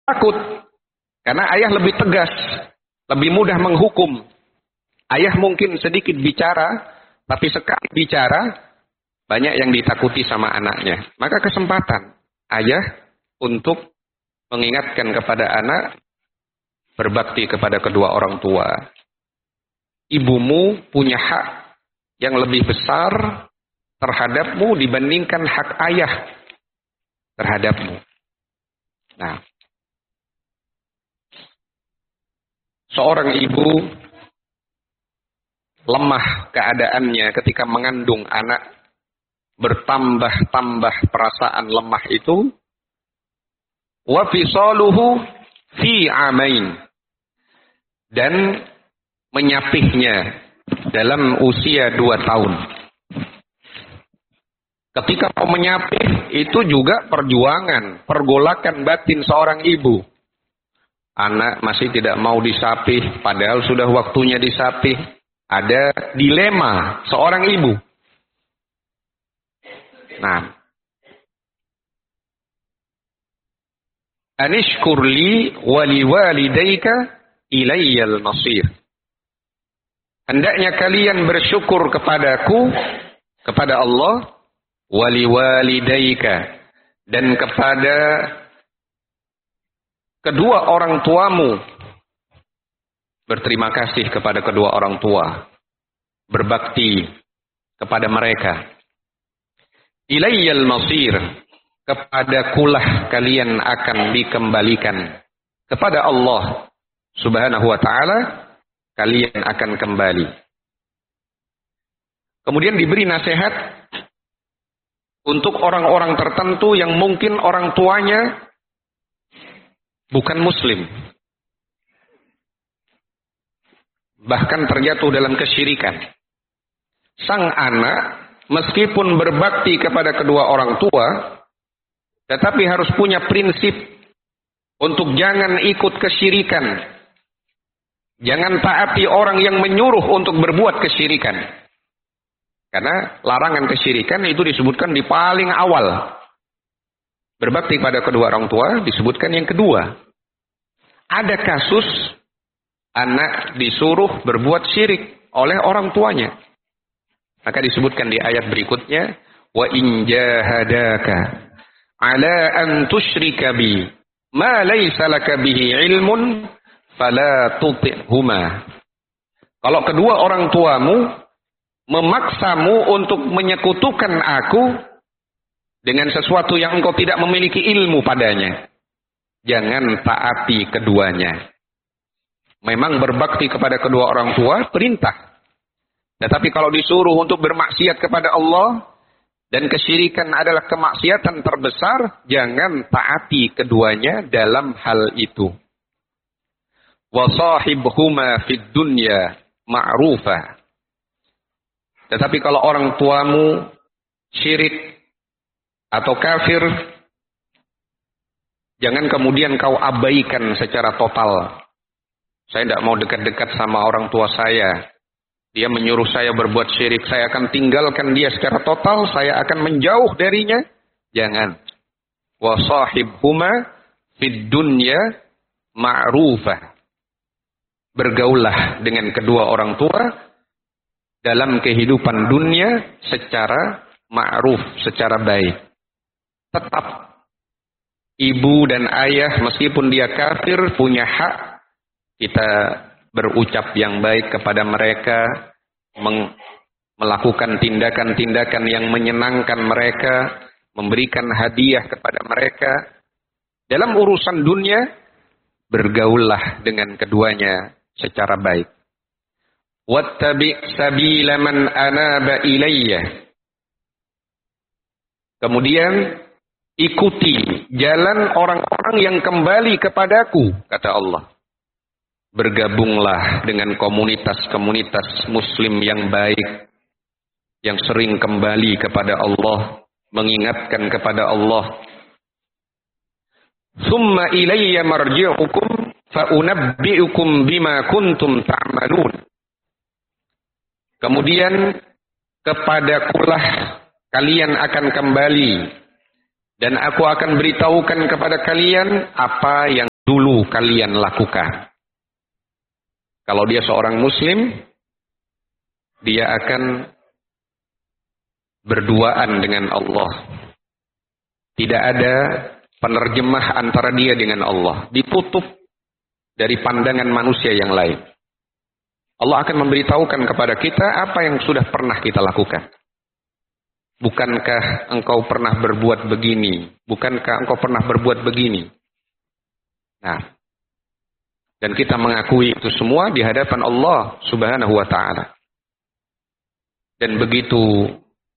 Takut. Karena ayah lebih tegas, lebih mudah menghukum. Ayah mungkin sedikit bicara, tapi sekali bicara, banyak yang ditakuti sama anaknya. Maka kesempatan ayah untuk mengingatkan kepada anak, berbakti kepada kedua orang tua. Ibumu punya hak yang lebih besar terhadapmu dibandingkan hak ayah terhadapmu. Nah, seorang ibu lemah keadaannya ketika mengandung anak, bertambah-tambah perasaan lemah itu, wa fisaluhu fi amain, dan menyapihnya dalam usia 2 tahun. Ketika mau menyapih itu juga perjuangan, pergolakan batin seorang ibu. Anak masih tidak mau disapih, padahal sudah waktunya disapih. Ada dilema seorang ibu. Nah, anishkurli waliwalidayka ilayyal masir. Hendaknya kalian bersyukur kepadaku, kepada Allah, waliwalidayka, dan kepada kedua orang tuamu. Berterima kasih kepada kedua orang tua. Berbakti kepada mereka. Ilayyal masir, kepadakulah kalian akan dikembalikan. Kepada Allah Subhanahu wa ta'ala kalian akan kembali. Kemudian diberi nasihat untuk orang-orang tertentu yang mungkin orang tuanya bukan muslim, bahkan terjatuh dalam kesyirikan. Sang anak meskipun berbakti kepada kedua orang tua, tetapi harus punya prinsip untuk jangan ikut kesyirikan. Jangan taati orang yang menyuruh untuk berbuat kesyirikan. Karena larangan kesyirikan itu disebutkan di paling awal. Berbakti pada kedua orang tua disebutkan yang kedua. Ada kasus anak disuruh berbuat syirik oleh orang tuanya. Maka disebutkan di ayat berikutnya, wa in jahadaka ala an tusyrika bi ma laysa laka bihi ilmun fala tuti'huma. Kalau kedua orang tuamu memaksamu untuk menyekutukan aku dengan sesuatu yang engkau tidak memiliki ilmu padanya, jangan taati keduanya. Memang berbakti kepada kedua orang tua perintah. Tetapi kalau disuruh untuk bermaksiat kepada Allah, dan kesyirikan adalah kemaksiatan terbesar, jangan taati keduanya dalam hal itu. Wa sahibhuma fid dunya ma'rufa. Tetapi kalau orang tuamu syirik atau kafir, jangan kemudian kau abaikan secara total. Saya tidak mau dekat-dekat sama orang tua saya. Dia menyuruh saya berbuat syirik, saya akan tinggalkan dia secara total, saya akan menjauh darinya. Jangan. Wa sahibhuma fid dunya ma'rufa. Bergaullah dengan kedua orang tua dalam kehidupan dunia secara ma'ruf, secara baik. Tetap ibu dan ayah meskipun dia kafir punya hak kita berucap yang baik kepada mereka, melakukan tindakan-tindakan yang menyenangkan mereka, memberikan hadiah kepada mereka. Dalam urusan dunia, bergaullah dengan keduanya secara baik. Wattabi' sabila man anaba ilayya. Kemudian ikuti jalan orang-orang yang kembali kepadaku, kata Allah. Bergabunglah dengan komunitas-komunitas muslim yang baik, yang sering kembali kepada Allah, mengingatkan kepada Allah. Summa ilayya marji'ukum fa'unabbi'ukum bima kuntum ta'malun. Kemudian kepadakulah kalian akan kembali, dan aku akan beritahukan kepada kalian apa yang dulu kalian lakukan. Kalau dia seorang muslim, dia akan berduaan dengan Allah. Tidak ada penerjemah antara dia dengan Allah. Ditutup dari pandangan manusia yang lain. Allah akan memberitahukan kepada kita apa yang sudah pernah kita lakukan. Bukankah engkau pernah berbuat begini? Bukankah engkau pernah berbuat begini? Nah, dan kita mengakui itu semua di hadapan Allah Subhanahu wa ta'ala. Dan begitu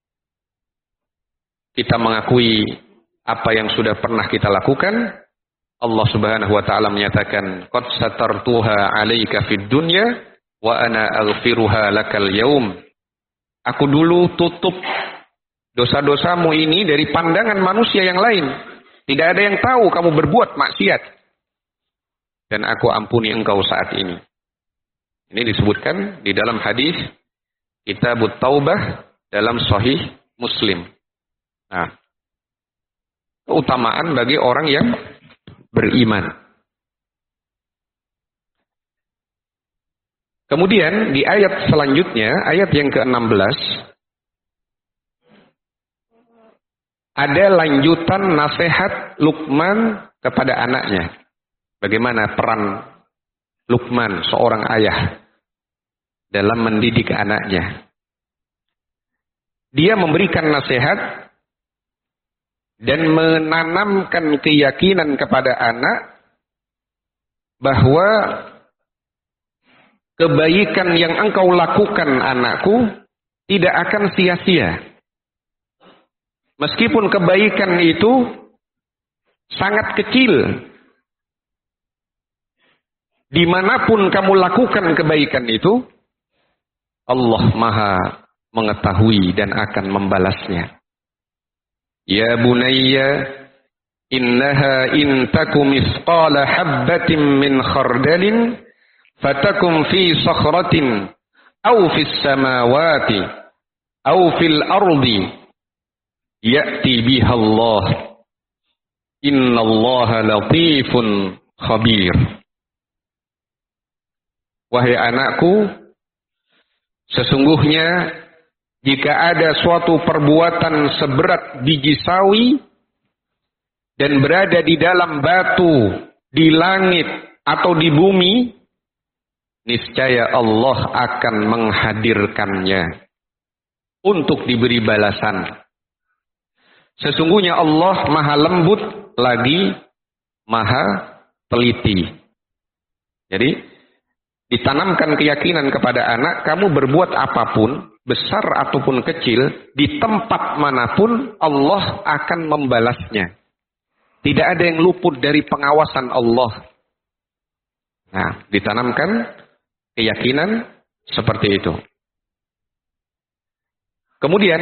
kita mengakui apa yang sudah pernah kita lakukan, Allah Subhanahu wa ta'ala menyatakan, qad satartuha 'alaika fid dunya wa ana aghfiruha lakal yaum. Aku dulu tutup dosa-dosamu ini dari pandangan manusia yang lain. Tidak ada yang tahu kamu berbuat maksiat. Dan aku ampuni engkau saat ini. Ini disebutkan di dalam hadis Kitabut Taubah dalam Sahih Muslim. Nah, keutamaan bagi orang yang beriman. Kemudian di ayat selanjutnya, ayat yang ke-16, ada lanjutan nasihat Luqman kepada anaknya. Bagaimana peran Luqman, seorang ayah, dalam mendidik anaknya. Dia memberikan nasihat dan menanamkan keyakinan kepada anak bahwa kebaikan yang engkau lakukan, anakku, tidak akan sia-sia. Meskipun kebaikan itu sangat kecil, dimanapun kamu lakukan kebaikan itu, Allah Maha mengetahui dan akan membalasnya. Ya bunayya, innaha in taku misqala habbatin min khardalin fatakum fi sakhratin aw fis samawati aw fil ardi ya'ti biha Allah innallaha latifun khabir. Wahai anakku, sesungguhnya jika ada suatu perbuatan seberat biji sawi dan berada di dalam batu, di langit atau di bumi, niscaya Allah akan menghadirkannya untuk diberi balasan. Sesungguhnya Allah Maha lembut lagi Maha teliti. Jadi ditanamkan keyakinan kepada anak, kamu berbuat apapun, besar ataupun kecil, di tempat manapun Allah akan membalasnya. Tidak ada yang luput dari pengawasan Allah. Nah, ditanamkan keyakinan seperti itu. Kemudian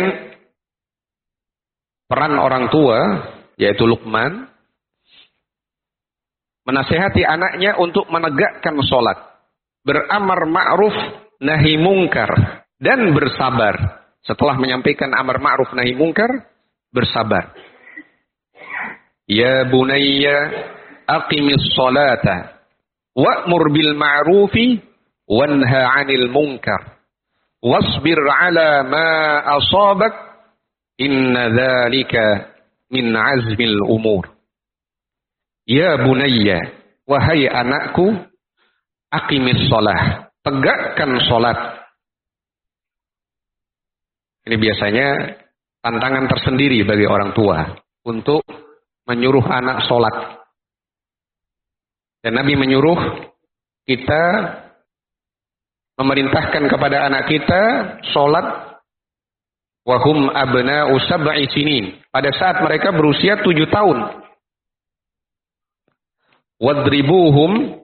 peran orang tua, yaitu Luqman, menasihati anaknya untuk menegakkan sholat, beramar ma'ruf nahi mungkar, dan bersabar. Setelah menyampaikan amar ma'ruf nahi mungkar, bersabar. Ya bunayya aqimis sholata wa'mur bil ma'rufi wanha 'anil munkar wasbir 'ala ma asabak inna dzalika min 'azmil umur. Ya bunayya, wahai anakku, aqimis shalah, tegakkan salat. Ini biasanya tantangan tersendiri bagi orang tua untuk menyuruh anak salat. Dan Nabi menyuruh kita, memerintahkan kepada anak kita salat wahum abna'u sab'i sinin, pada saat mereka berusia 7 tahun. Wadribuhum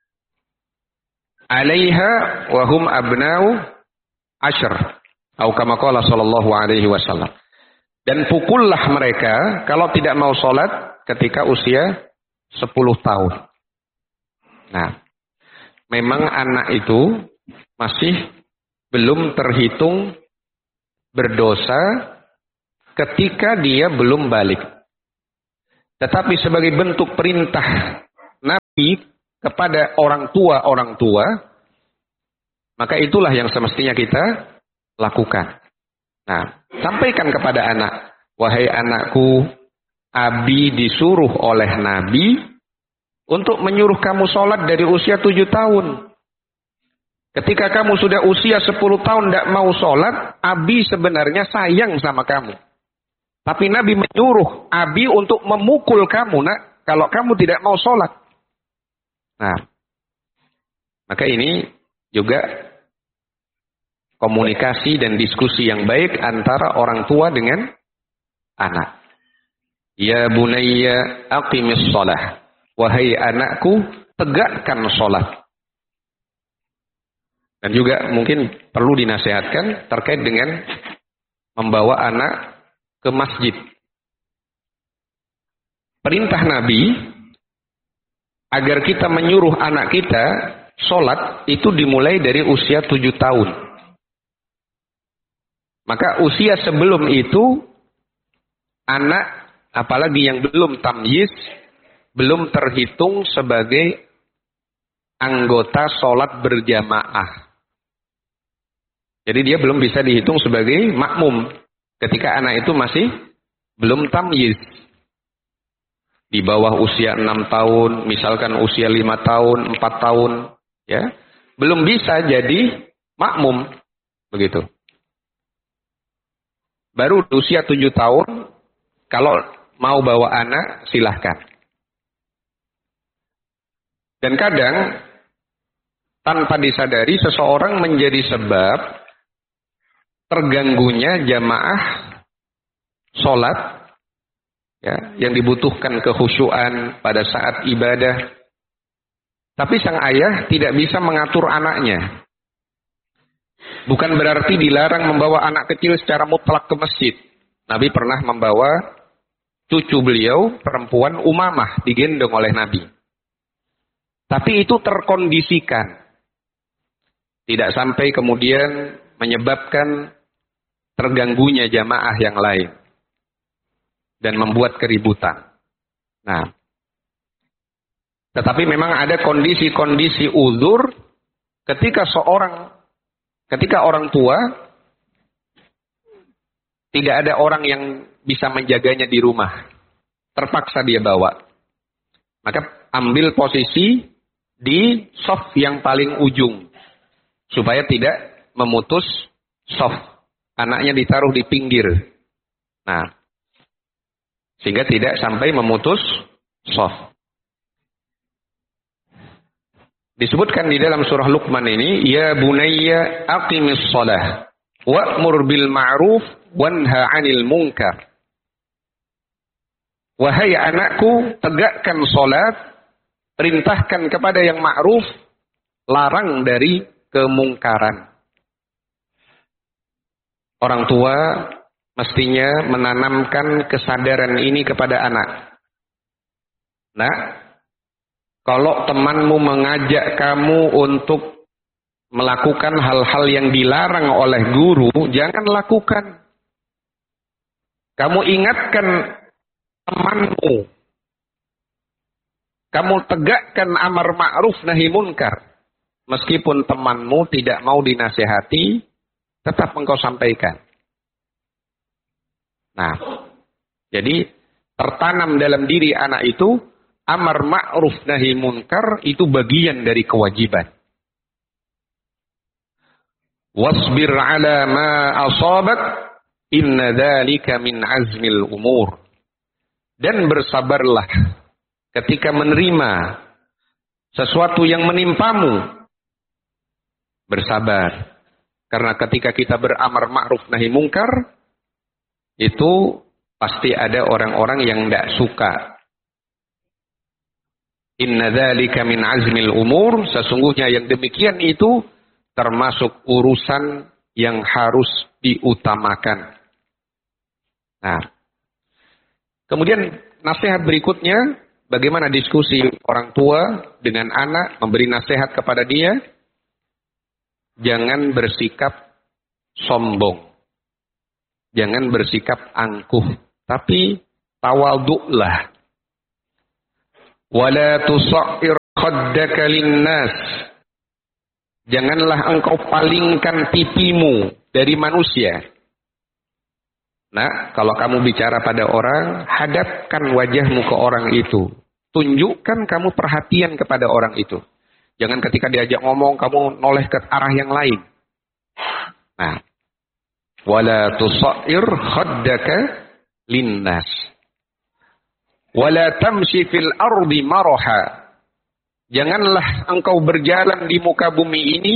'alaiha wahum abna'u ashr, atau kama qala sallallahu alaihi wasallam. Dan pukullah mereka kalau tidak mau salat ketika usia 10 tahun. Nah, memang anak itu masih belum terhitung berdosa ketika dia belum balik. Tetapi sebagai bentuk perintah kepada orang tua, maka itulah yang semestinya kita lakukan. Nah, sampaikan kepada anak, wahai anakku, Abi disuruh oleh Nabi untuk menyuruh kamu sholat dari usia 7 tahun. Ketika kamu sudah usia 10 tahun tidak mau sholat, Abi sebenarnya sayang sama kamu. Tapi Nabi menyuruh Abi untuk memukul kamu, nak, kalau kamu tidak mau sholat. Nah, maka ini juga komunikasi dan diskusi yang baik antara orang tua dengan anak. Ya bunayya aqimis shalah. Wahai anakku, tegakkan sholat. Dan juga mungkin perlu dinasihatkan terkait dengan membawa anak ke masjid. Perintah Nabi agar kita menyuruh anak kita sholat itu dimulai dari usia 7 tahun. Maka usia sebelum itu anak, apalagi yang belum tamyiz, belum terhitung sebagai anggota sholat berjamaah. Jadi dia belum bisa dihitung sebagai makmum ketika anak itu masih belum tamyiz. Di bawah usia 6 tahun, misalkan usia 5 tahun, 4 tahun, ya, belum bisa jadi makmum, begitu. Baru usia 7 tahun, kalau mau bawa anak, silahkan. Dan kadang, tanpa disadari, seseorang menjadi sebab terganggunya jamaah sholat, ya, yang dibutuhkan kekhusyuan pada saat ibadah. Tapi sang ayah tidak bisa mengatur anaknya. Bukan berarti dilarang membawa anak kecil secara mutlak ke masjid. Nabi pernah membawa cucu beliau, perempuan Umamah, digendong oleh Nabi. Tapi itu terkondisikan. Tidak sampai kemudian menyebabkan terganggunya jamaah yang lain. Dan membuat keributan. Nah, tetapi memang ada kondisi-kondisi uzur ketika orang tua tidak ada orang yang bisa menjaganya di rumah. Terpaksa dia bawa. Maka ambil posisi di shaf yang paling ujung. Supaya tidak memutus shaf. Anaknya ditaruh di pinggir. Nah, sehingga tidak sampai memutus shaf. Disebutkan di dalam surah Luqman ini, ya bunayya aqimis shalah wa'mur bil ma'ruf wanha 'anil munkar. Wahai anakku, tegakkan salat, perintahkan kepada yang ma'ruf, larang dari kemungkaran. Orang tua mestinya menanamkan kesadaran ini kepada anak. Nah, kalau temanmu mengajak kamu untuk melakukan hal-hal yang dilarang oleh guru, jangan lakukan. Kamu ingatkan temanmu. Kamu tegakkan amar ma'ruf nahi munkar. Meskipun temanmu tidak mau dinasihati, tetap engkau sampaikan. Nah, jadi tertanam dalam diri anak itu, amar ma'ruf nahi munkar itu bagian dari kewajiban. Wasbir ala ma asabak, inna dzalika min azmil umur. Dan bersabarlah ketika menerima sesuatu yang menimpamu. Bersabar. Karena ketika kita beramar ma'ruf nahi munkar, itu pasti ada orang-orang yang tidak suka. Inna dzalika min azmil umur, sesungguhnya yang demikian itu termasuk urusan yang harus diutamakan. Nah, kemudian nasihat berikutnya, bagaimana diskusi orang tua dengan anak, memberi nasihat kepada dia. Jangan bersikap sombong. Jangan bersikap angkuh. Tapi tawadhu'lah. Wala tusa'ir khaddaka linnas. Janganlah engkau palingkan pipimu dari manusia. Nah, kalau kamu bicara pada orang, hadapkan wajahmu ke orang itu. Tunjukkan kamu perhatian kepada orang itu. Jangan ketika diajak ngomong, kamu noleh ke arah yang lain. Nah, wala tusair khaddaka linnas. Wala tamshi fil ardi maraha. Janganlah engkau berjalan di muka bumi ini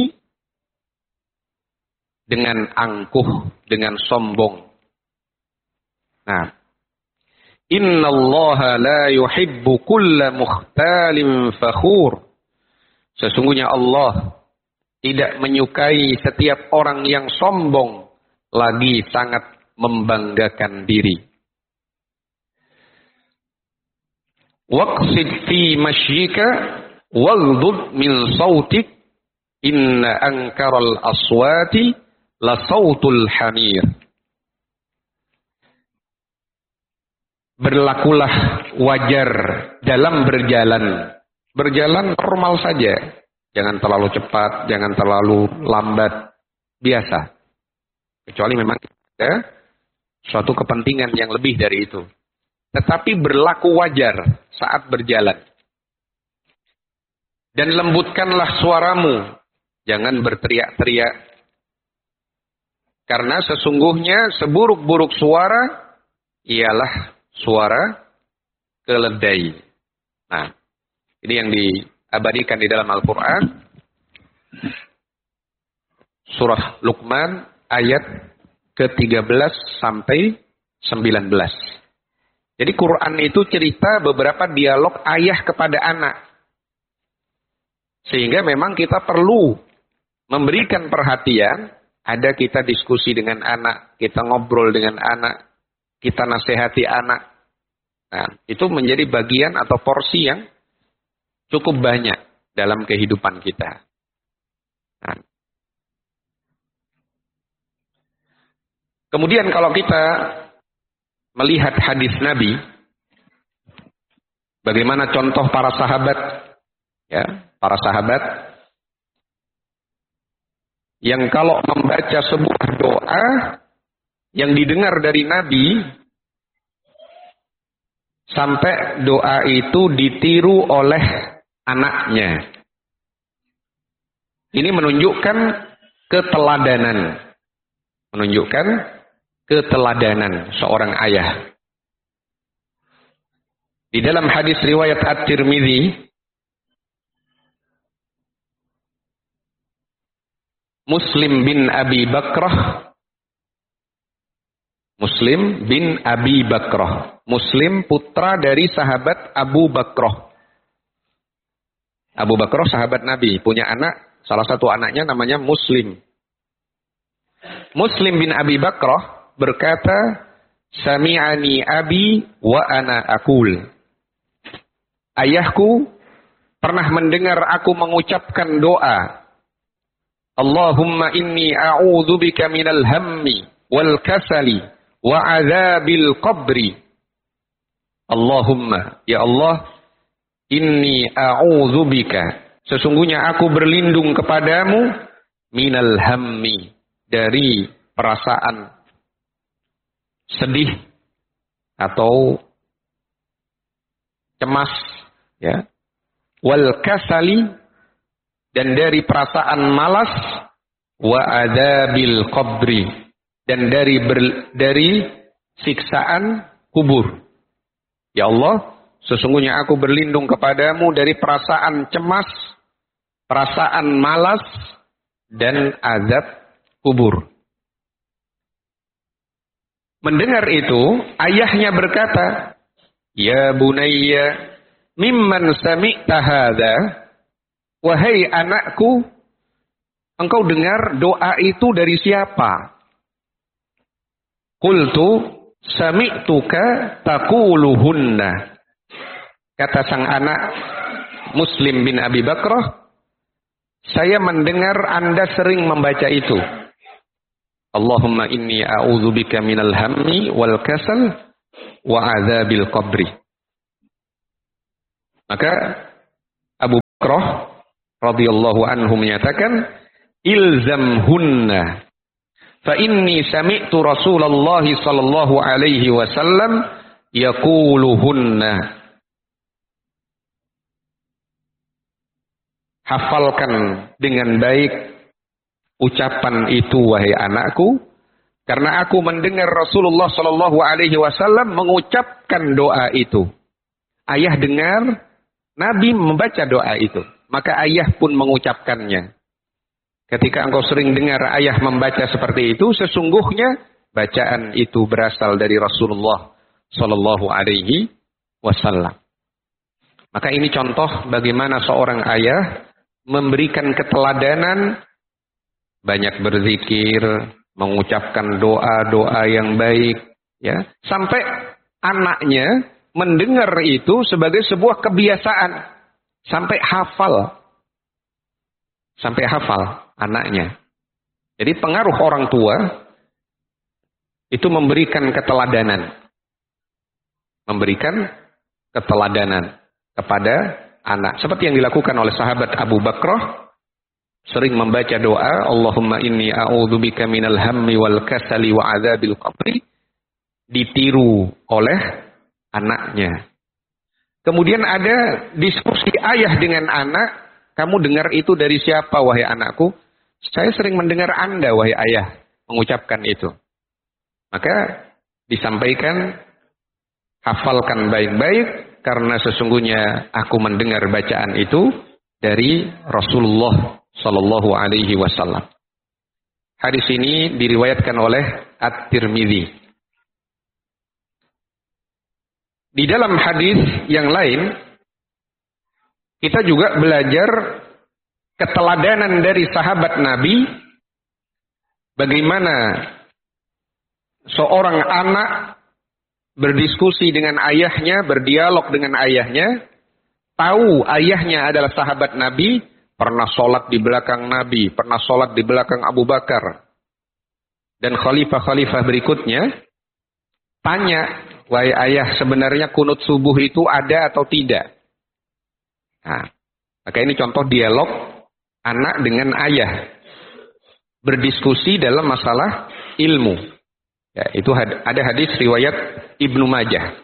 dengan angkuh, dengan sombong. Nah, innallaha la yuhibbu kulla mukhtalin fakhur. Sesungguhnya Allah tidak menyukai setiap orang yang sombong lagi sangat membanggakan diri. Waqsid fi mashyika waghdud min sautik inna ankaral aswati la sautul hamir. Berlakulah wajar dalam berjalan. Berjalan normal saja. Jangan terlalu cepat, jangan terlalu lambat. Biasa. Kecuali memang ada suatu kepentingan yang lebih dari itu. Tetapi berlaku wajar saat berjalan. Dan lembutkanlah suaramu. Jangan berteriak-teriak. Karena sesungguhnya seburuk-buruk suara ialah suara keledai. Nah, ini yang diabadikan di dalam Al-Quran. Surah Luqman ayat ke-13 sampai 19. Jadi Quran itu cerita beberapa dialog ayah kepada anak. Sehingga memang kita perlu memberikan perhatian. Ada kita diskusi dengan anak, kita ngobrol dengan anak, kita nasihati anak. Nah, itu menjadi bagian atau porsi yang cukup banyak dalam kehidupan kita. Nah. Kemudian kalau kita melihat hadis Nabi, bagaimana contoh para sahabat, ya, para sahabat yang kalau membaca sebuah doa yang didengar dari Nabi, sampai doa itu ditiru oleh anaknya. Ini menunjukkan keteladanan. Menunjukkan keteladanan seorang ayah. Di dalam hadis riwayat At-Tirmidzi, Muslim bin Abi Bakrah, Muslim bin Abi Bakrah, Muslim putra dari sahabat Abu Bakrah. Abu Bakrah sahabat Nabi, punya anak, salah satu anaknya namanya Muslim. Muslim bin Abi Bakrah berkata, Sami'ani abi wa ana akul. Ayahku pernah mendengar aku mengucapkan doa, Allahumma inni a'udzubika minal hammi wal kasali wa azabil qabri. Allahumma, ya Allah, inni a'udzubika, sesungguhnya aku berlindung kepadamu, minal hammi, dari perasaan sedih atau cemas, ya, wal kasali, dan dari perasaan malas, wa adzabil qabri, dan dari siksaan kubur. Ya Allah, sesungguhnya aku berlindung kepadamu dari perasaan cemas, perasaan malas, dan azab kubur. Mendengar itu, ayahnya berkata, Ya bunayya, mimman sami'ta hadza? Wahai anakku, engkau dengar doa itu dari siapa? Qultu sami'tuka taquluhunna. Kata sang anak Muslim bin Abi Bakrah, saya mendengar Anda sering membaca itu. Allahumma inni a'udzubika minal hammi wal kasal wa adzabil qabri. Maka Bakrah radhiyallahu anhu menyatakan, ilzamhunna fa inni sami'tu Rasulullah sallallahu alaihi wasallam yaquluhunna. Hafalkan dengan baik ucapan itu wahai anakku, karena aku mendengar Rasulullah sallallahu alaihi wasallam mengucapkan doa itu. Ayah dengar Nabi membaca doa itu, maka ayah pun mengucapkannya. Ketika engkau sering dengar ayah membaca seperti itu, sesungguhnya bacaan itu berasal dari Rasulullah sallallahu alaihi wasallam. Maka ini contoh bagaimana seorang ayah memberikan keteladanan, banyak berzikir, mengucapkan doa-doa yang baik, ya, sampai anaknya mendengar itu sebagai sebuah kebiasaan, sampai hafal anaknya. Jadi pengaruh orang tua itu memberikan keteladanan kepada anak, seperti yang dilakukan oleh sahabat Abu Bakrah, sering membaca doa Allahumma inni a'udzubika minal hammi wal kasali wa adzabil qabri, ditiru oleh anaknya. Kemudian ada diskusi ayah dengan anak, kamu dengar itu dari siapa wahai anakku? Saya sering mendengar Anda wahai ayah mengucapkan itu. Maka disampaikan, hafalkan baik-baik, karena sesungguhnya aku mendengar bacaan itu dari Rasulullah sallallahu alaihi wasallam. Hadis ini diriwayatkan oleh At-Tirmidzi. Di dalam hadis yang lain, kita juga belajar keteladanan dari sahabat Nabi, bagaimana seorang anak berdiskusi dengan ayahnya, berdialog dengan ayahnya, tahu ayahnya adalah sahabat Nabi, pernah sholat di belakang Nabi, pernah sholat di belakang Abu Bakar, dan khalifah-khalifah berikutnya, tanya, wahai ayah, sebenarnya kunut subuh itu ada atau tidak? Nah, maka ini contoh dialog anak dengan ayah, berdiskusi dalam masalah ilmu. Ya, itu ada hadis riwayat Ibnu Majah.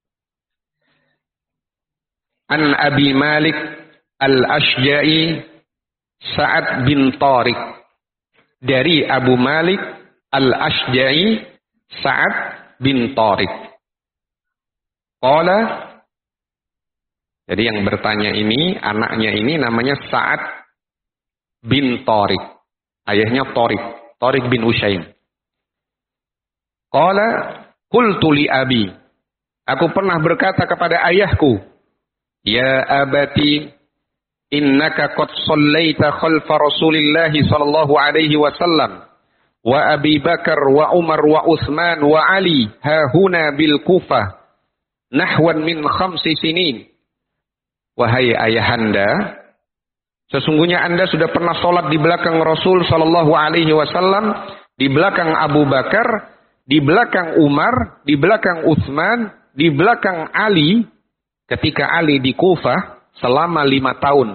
An Abi Malik Al-Ashja'i Sa'ad bin Tariq. Dari Abu Malik Al-Ashja'i Sa'ad bin Tariq. Qala, jadi yang bertanya ini, anaknya ini namanya Sa'ad bin Tariq. Ayahnya Tariq bin Usyaim. Qala qultu li abi, aku pernah berkata kepada ayahku, ya abati, innaka qad shallaita khalfa Rasulillah sallallahu alaihi wasallam wa Abi Bakar wa Umar wa Utsman wa Ali hahuna bil Kufah nahwan min 5 sinin. Wahai ayahanda, sesungguhnya Anda sudah pernah sholat di belakang Rasul sallallahu alaihi wasallam, di belakang Abu Bakar, di belakang Umar, di belakang Utsman, di belakang Ali, ketika Ali di Kufah selama 5 tahun.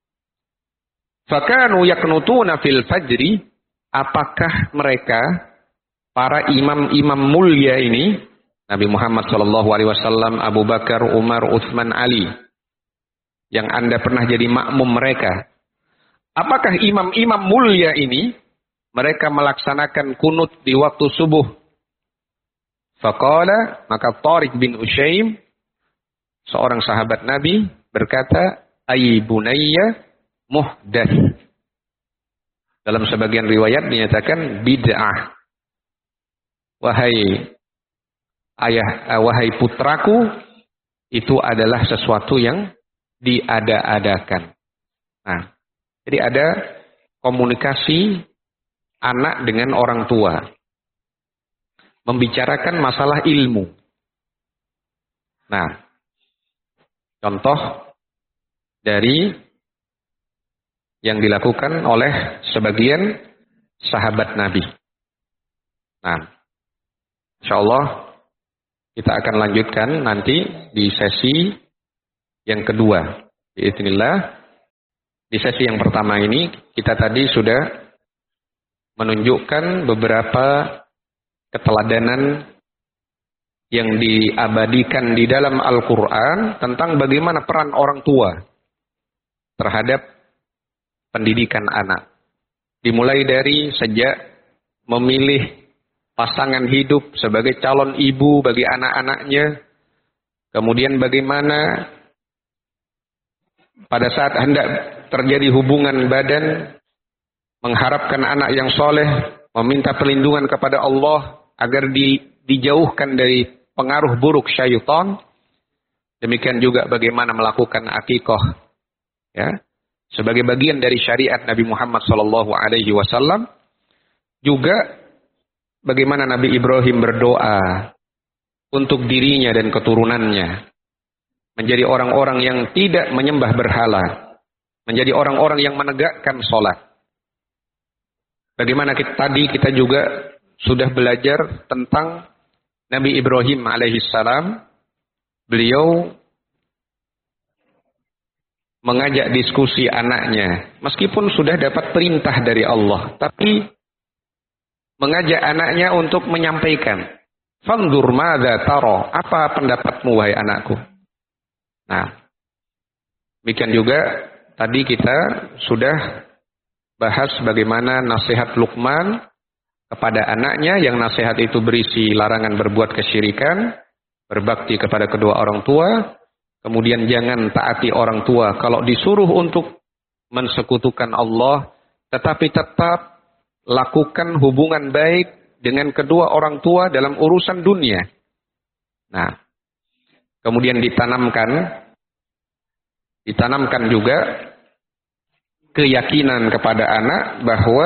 Fakanu yaknutuna fil fajri, apakah mereka, para imam-imam mulia ini, Nabi Muhammad SAW, Abu Bakar, Umar, Utsman, Ali, yang Anda pernah jadi makmum mereka, apakah imam-imam mulia ini, mereka melaksanakan kunut di waktu subuh? Faqala, maka Tariq bin Usyaim, seorang sahabat Nabi, berkata, ay bunayya muhdats. Dalam sebagian riwayat dinyatakan bid'ah. Wahai ayah, wahai putraku, itu adalah sesuatu yang diada-adakan. Nah, jadi ada komunikasi anak dengan orang tua, membicarakan masalah ilmu. Nah, contoh dari yang dilakukan oleh sebagian sahabat Nabi. Nah, insyaallah kita akan lanjutkan nanti di sesi yang kedua. Bismillah. Di sesi yang pertama ini kita tadi sudah menunjukkan beberapa keteladanan yang diabadikan di dalam Al-Quran tentang bagaimana peran orang tua terhadap pendidikan anak. Dimulai dari sejak memilih pasangan hidup sebagai calon ibu bagi anak-anaknya, kemudian bagaimana pada saat hendak terjadi hubungan badan, mengharapkan anak yang soleh, meminta perlindungan kepada Allah agar dijauhkan dari pengaruh buruk syaitan. Demikian juga bagaimana melakukan akikah, ya, sebagai bagian dari syariat Nabi Muhammad SAW. Juga bagaimana Nabi Ibrahim berdoa untuk dirinya dan keturunannya menjadi orang-orang yang tidak menyembah berhala, menjadi orang-orang yang menegakkan sholat. Bagaimana kita juga sudah belajar tentang Nabi Ibrahim alaihissalam. Beliau mengajak diskusi anaknya, meskipun sudah dapat perintah dari Allah, tapi mengajak anaknya untuk menyampaikan, "Fanzur madza tara?" Apa pendapatmu wahai anakku? Nah, demikian juga tadi kita sudah bahas bagaimana nasihat Luqman kepada anaknya, yang nasihat itu berisi larangan berbuat kesyirikan, berbakti kepada kedua orang tua, kemudian jangan taati orang tua kalau disuruh untuk mensekutukan Allah, tetapi tetap lakukan hubungan baik dengan kedua orang tua dalam urusan dunia. Nah, kemudian ditanamkan juga keyakinan kepada anak bahwa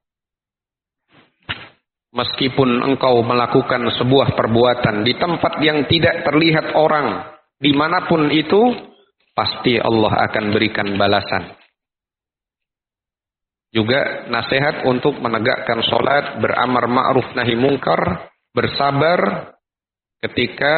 meskipun engkau melakukan sebuah perbuatan di tempat yang tidak terlihat orang, dimanapun itu, pasti Allah akan berikan balasan. Juga nasihat untuk menegakkan sholat, beramar ma'ruf nahi mungkar, bersabar ketika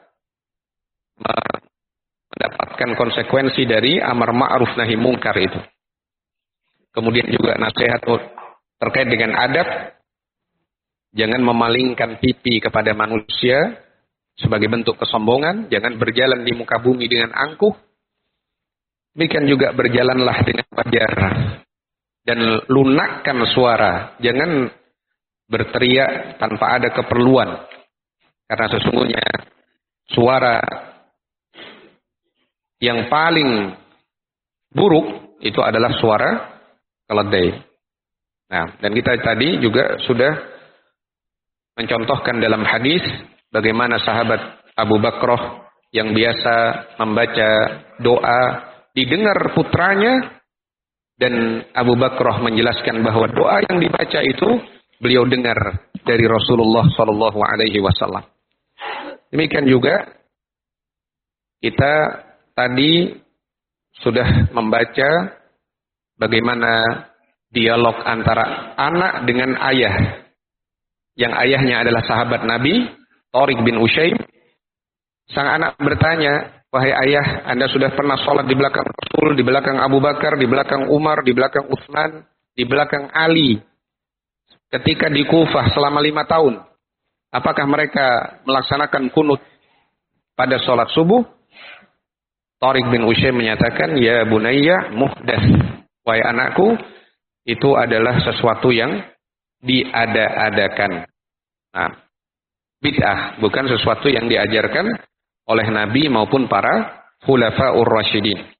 mendapatkan konsekuensi dari amar ma'ruf nahi mungkar itu. Kemudian juga nasihat terkait dengan adab, jangan memalingkan pipi kepada manusia sebagai bentuk kesombongan, jangan berjalan di muka bumi dengan angkuh. Demikian juga berjalanlah dengan wajar dan lunakkan suara, jangan berteriak tanpa ada keperluan, karena sesungguhnya suara yang paling buruk itu adalah suara keledai. Nah, dan kita tadi juga sudah mencontohkan dalam hadis bagaimana sahabat Abu Bakrah yang biasa membaca doa didengar putranya, dan Abu Bakrah menjelaskan bahwa doa yang dibaca itu beliau dengar dari Rasulullah SAW. Demikian juga kita tadi sudah membaca bagaimana dialog antara anak dengan ayah, yang ayahnya adalah sahabat Nabi, Thariq bin Ushaym. Sang anak bertanya, "Wahai ayah, Anda sudah pernah sholat di belakang Rasul, di belakang Abu Bakar, di belakang Umar, di belakang Utsman, di belakang Ali, ketika di Kufah selama 5 tahun. Apakah mereka melaksanakan kunut pada sholat subuh?" Thariq bin Ushaym menyatakan, "Ya bunayya muhdats." Wahai anakku, itu adalah sesuatu yang diada-adakan. Nah, bid'ah, bukan sesuatu yang diajarkan oleh Nabi maupun para khulafaur rasyidin.